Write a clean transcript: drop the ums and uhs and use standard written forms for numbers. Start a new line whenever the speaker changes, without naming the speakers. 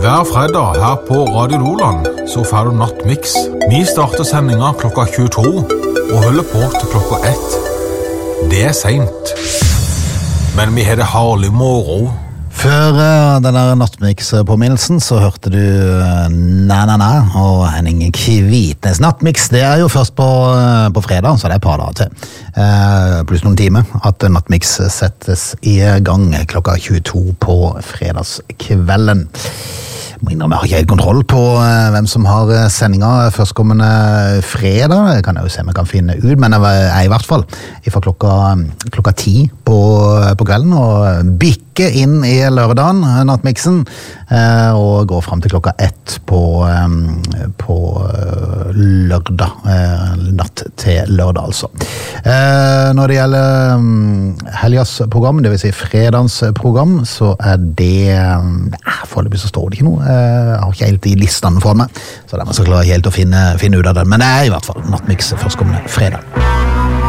Hver fredag her på Radio Loland så får du Nattmix. Vi starter sendingen klokka 22 og holder på til klokka 1. Det sent, men vi har det herlig moro.
Før denne Nattmix-påminnelsen så hørte du Na og Henning Kvitnes. Nattmix, det jo først på fredag, så det et par dager til. Pluss noen timer at Nattmix settes i gang klokka 22 på fredagskvelden. Jeg har ikke helt kontroll på hvem som har sendinga førstkommende fredag. Det kan jeg jo se om jeg kan finne ut, men jeg i hvert fall fra klokka 10 på kvelden og bikke inn i lørdagen, Nattmixen, og gå frem til klokka 1 på lørdag, natt til lørdag altså. Når det gjelder helgas program, det vil si fredagens program, så det foreløpig så står det ikke noe. Jeg har ikke helt i listene for meg, så det må så klare helt å finne ut av det, men det i hvert fall Nattmix førstkommende fredag.